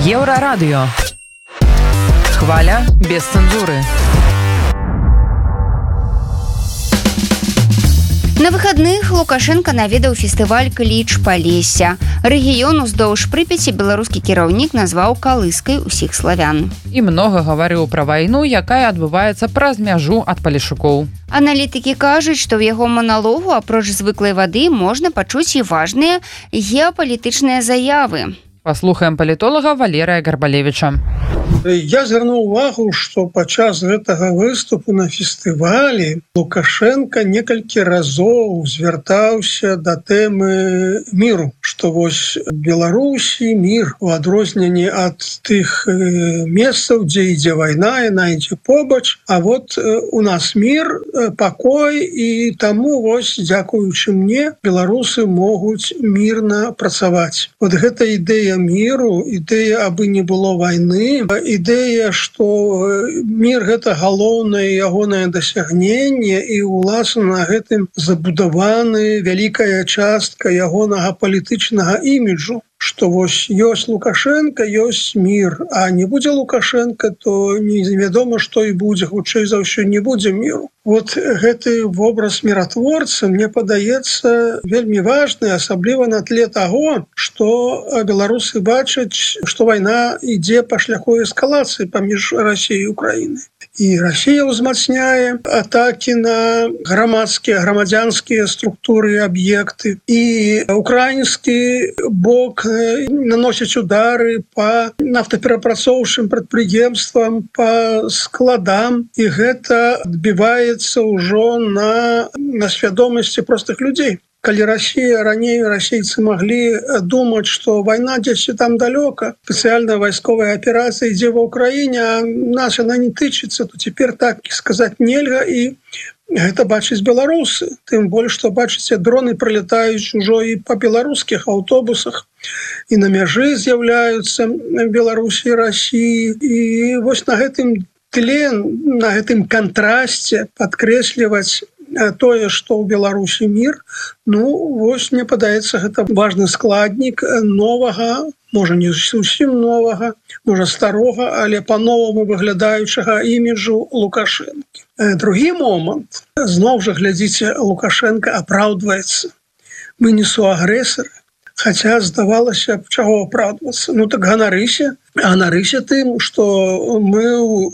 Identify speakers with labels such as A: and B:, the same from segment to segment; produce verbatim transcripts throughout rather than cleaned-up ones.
A: Еўрарадыё. Хваля без цэнзуры.
B: На выходных Лукашенко наведаў фестываль «Кліч Палесся». Рэгіён уздоўж Прыпяці беларускі кіраўнік назваў калыскай усіх славян.
A: І многа гаварыў пра вайну, якая адбываецца праз мяжу ад палешукоў.
B: Аналітыкі кажуць, што ў яго маналогу апроч звыклай вады можна пачуць і важныя геапалітычныя заявы.
A: Паслухаем палітолага Валерыя Гарбалевіча.
C: Я звярнуў увагу, што падчас гэтага выступу на фестывалі Лукашенко некалькі разоў звяртаўся да тэмы міру, што вось Беларусі мір у адрозненні ад тых месцаў, дзе ідзе вайна, яна ідзе побач, а вот у нас мір, пакой, і таму вось дзякуючы мне беларусы могуць мірна працаваць. Вот гэта ідэя міру, ідэя, абы не было вайны, ідэя, што мір гэта галоўнае ягонае дасягненне, і уласна на гэтым забудаваны вялікая частка ягонага палітычнага іміджу, што вось ёсць Лукашенко, ёсць мір, а не будзе Лукашенко, то невядома, што і будзе, хутчэй за ўсё не будзе міру. Вот гэты вобраз міратворца, мне падаецца, вельмі важны, асабліва на тле таго, што беларусы бачаць, што вайна ідзе па шляху эскалацыі паміж Расіяй і Украінай. І Расія ўзмацняе атакі на грамадскія, грамадзянскія структуры і аб'екты. І украінскі бок наносяць удары па нафтаперапрацоўчым прадпрыемствам, па складам, і гэта адбіваецца ўжо на, на свядомасці простых людзей. Калі Расія, раней расейцы маглі думаць, што вайна дзесьці там далёка, спецыяльная вайсковая аперацыя ідзе ва ўкраіне, а нас яна не тычыцца, то цяпер так сказаць нельга, і гэта бачыць беларусы. Тым больш, што бачыце, дроны прылетаюць ужо і па беларускіх аўтобусах, і на мяжы з'яўляюцца Беларусі і Расіі. І вось на гэтым тле, на гэтым кантрасце падкрэсліваць тое, што ў Беларусі мір, ну, вось, мне падаецца, гэта важны складнік новага, можа, не зусім новага, можа, старога, але па-новаму выглядаючага іміджу Лукашэнкі. Другі момант, зноў жа, глядзіце, Лукашенко апраўдваецца. Мы не суагрэсары, хаця здавалася б, чаго апраўдвацца. Ну, так ганарыся. Ганарыся тым, што мы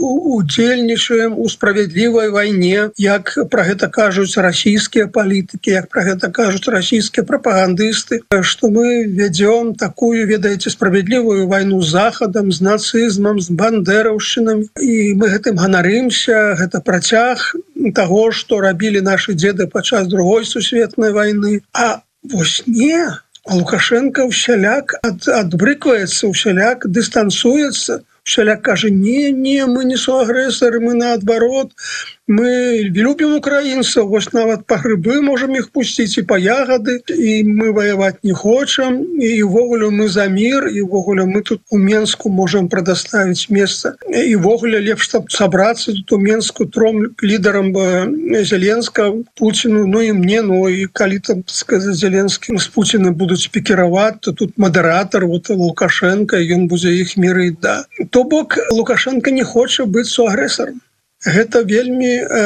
C: удзельнічаем у справядлівай вайне, як пра гэта кажуць расійскія палітыкі, як пра гэта кажуць расійскія прапагандысты, што мы вядзём такую, ведаеце, справядлівую вайну з Захадам, з нацызмам, з бандераўшчынам, і мы гэтым ганарымся, гэта працяг таго, што рабілі нашы дзеды падчас другой сусветнай вайны. А вось не! А Лукашенко ўсяляк ад, адбрыкваецца, ўсяляк дыстанцуецца, ўсяляк кажа, не, не, мы не суагрэсары, мы наадварот, мы любім украінцаў, вось нават па грыбы можам іх пусціць і па ягады, і мы ваяваць не хочам, і ўвогуле мы за мір, і ўвогуле мы тут у Менску можам прадаставіць месца, і ўвогуле лепш сабрацца тут у Менску тром лідарам Зеленска, Пуціну, ну і мне, ну і калі там, сказаць, Зеленскі з Пуціным будуць спікераваць, то тут мадэратар, вот Лукашенко, ён будзе іх мірыць, да. То бок, Лукашенко не хоча быць суагрэсарам. Гэта вельмі э,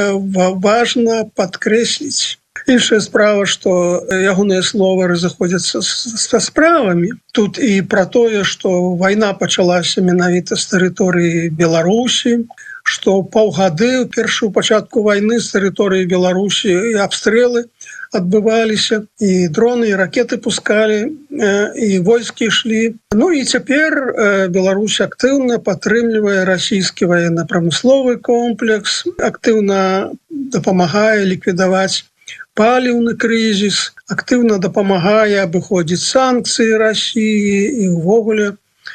C: важна падкрэсліць. Іншая справа, што ягоныя словы разыходзяцца са справамі. Тут і пра тое, што вайна пачалася менавіта з тэрыторыі Беларусі, што паўгады ў першую пачатку вайны з тэрыторыі Беларусі і абстрэлы адбываліся, і дроны, і ракеты пускалі, і войскі ішлі. Ну і цяпер Беларусь актыўна падтрымлівае расійскі военно-прамысловы комплекс, актыўна дапамагае ліквідаваць паліўны крызіс, актыўна дапамагае абыходзіць санкцыі Расіі і ўвогуле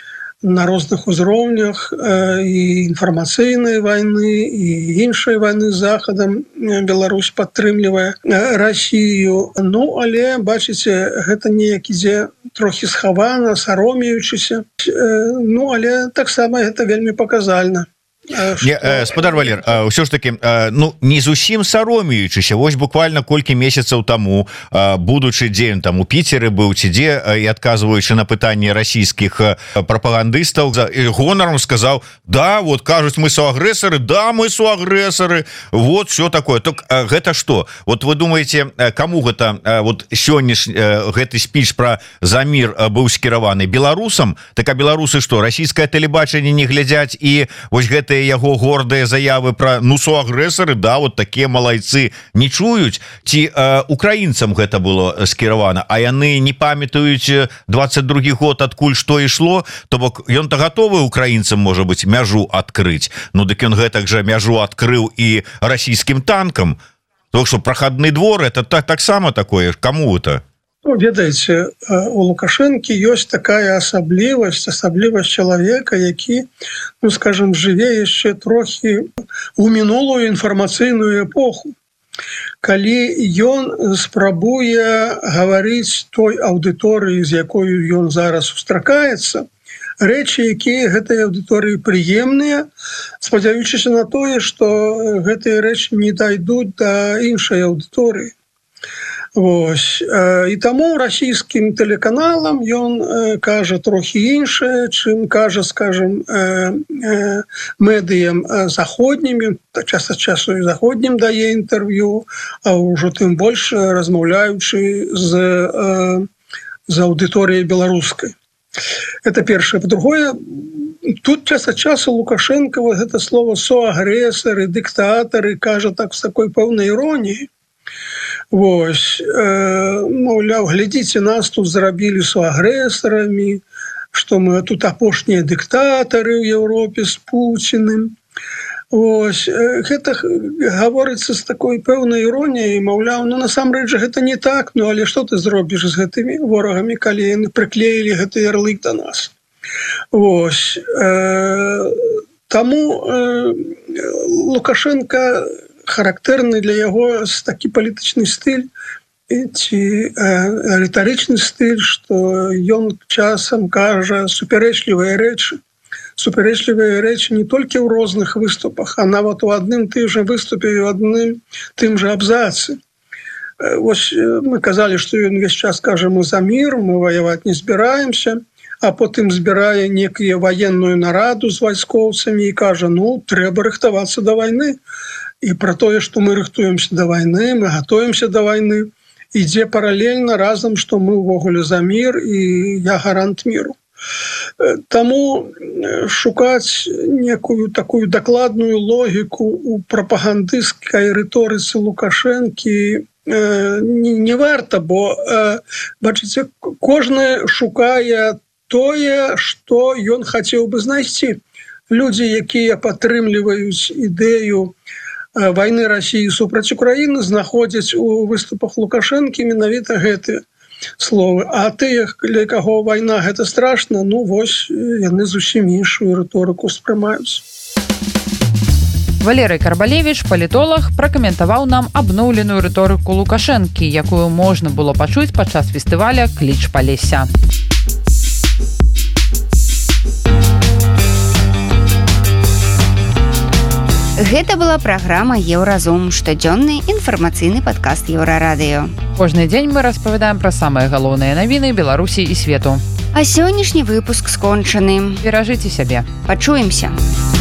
C: на розных узроўнях і інфармацыйнай вайны, і іншай вайны з Захадам. Беларусь падтрымлівае Расію. Ну, але, бачыце, гэта неяк ідзе трохі схавана, саромеючыся. Ну, але таксама гэта вельмі паказальна.
D: спадар Валер, ўсё ж таки, ну не зусім саромеючыся, вось буквально колькі месяцаў таму, будучы дзень там у Піцеры быў ці дзе, і адказваючы на пытанне расійскіх прапагандыстаў, гонарам сказаў: да, вот кажуць, мы суагрэсары, да, мы суагрэсары, вот все такое. Так гэта што? Вот вы думаете, каму гэта вот сённяшні гэты спіч пра за мір быў скіраваны? Беларусам? Так а беларусы што, расійскае тэлебачанне не глядзяць, і вось гэта яго гордыя заявы про ну суагрэсары, да, вот такія малайцы не чуюць? Ці э, украінцам гэта было скіравана, а яны не памятаюць двадцать другі год, адкуль што ішло? То бок ён-то гатовы украінцам, можа быць, мяжу адкрыць. Ну дык ён гэтак жа мяжу адкрыў і расійскім танкам. Так што прахадны двор, это так таксама такое, каму это?
C: Ну, ведаеце, у Лукашэнкі ёсць такая асаблівасць, асаблівасць чалавека, які, ну, скажем, жыве яшчэ трохі у мінулую інфармацыйную эпоху. Калі ён спрабуе гаварыць той аўдыторыі, з якою ён зараз сустракаецца, рэчы, якія гэтай аўдыторыі прыемныя, спадзяючыся на тое, што гэтыя рэчы не дайдуць да іншай аўдыторыі. Вось. І таму расійскім тэлеканалам ён кажа трохі іншае, чым кажа, скажем, медыям заходнім, час ад часу і заходнім дае інтэрв'ю, а ўжо тым больш размаўляючы з, з аўдыторыяй беларускай. Это першае. По-другое, тут час ад часу Лукашенко вот гэта слово суагрэсары, дыктатары кажа так з такой пэўнай іроніяй. Вось, э, маўляў, глядзіце, нас тут зрабілі суагрэсарамі, што мы тут апошнія дыктатары ў Еўропе з Пуціным. Вось, э, гэта гаворыцца з такой пэўнай іроніяй, маўляў, ну насамрэч жа гэта не так, ну але што ты зробіш з гэтымі ворагамі, калі яны прыклеілі гэты ярлык да нас. Вось, э, таму э, Лукашенко характэрны для яго такі палітычны стыль ці э, рытарычны стыль, што ён часам кажа супярэчлівыя рэчы. Супярэчлівыя рэчы не толькі ў розных выступах, а нават у адным тым жа выступе і ў адным тым жа абзацы. Э, вось мы казалі, што ён увесь час кажа, мы за мір, мы ваяваць не збіраемся, а потым збірае некую ваенную нараду з вайскоўцамі і кажа, ну, трэба рыхтавацца да вайны. І пра тое, што мы рыхтуемся да вайны, мы гатуемся да вайны, ідзе паралельна разам, што мы ўвогуле за мір і я гарант міру. Таму шукаць некую такую дакладную логіку у прапагандысцкай рыторыцы Лукашэнкі не варта, бо, бачыце, кожны шукае тое, што ён хацеў бы знайсці. Людзі, якія падтрымліваюць ідэю войны России супраць Украины, знаходзяць у выступах Лукашэнкі менавіта гэтыя словы. А тыя, для каго вайна гэта страшна, ну вось яны зусім іншую рыторыку спрымаюць.
A: Валерый Карбалевич, палітолог, пракаментаваў нам абноўленую рыторыку Лукашэнкі, якую можна было пачуць падчас фестываля «Кліч Палесся».
B: Гэта была праграма «Еўразум», штодзённы інфармацыйны падкаст Еўрарадыё.
A: Кожны дзень мы распавядаем пра самыя галоўныя навіны Беларусі і свету.
B: А сённяшні выпуск скончаны.
A: Беражыце сябе.
B: Пачуемся.